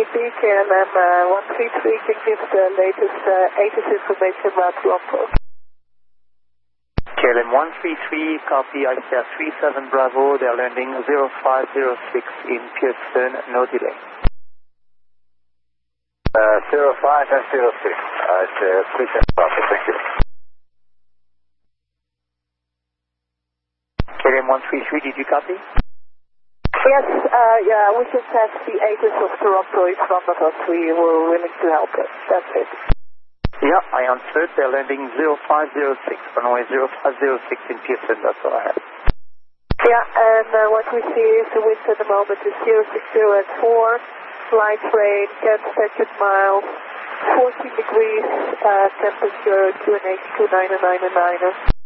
copy. KLM 133 can give the latest ATIS information about Toronto. KLM 133, copy ICR 37 Bravo, they're landing 0506 in Pearson, no delay. 05 and 06, it's Pearson Bravo, thank you. KLM 133, did you copy? Yes, yeah, we just have the ATIS of Toronto in front of us. We were willing to help it. That's it. Yeah, I answered. They're landing 0506, runway 0506 in Pearson, that's all I have. Yeah, and what we see is the wind at the moment is 060 at 4, flight rate 10 statute miles, 14 degrees, temperature QNH 299 and 9.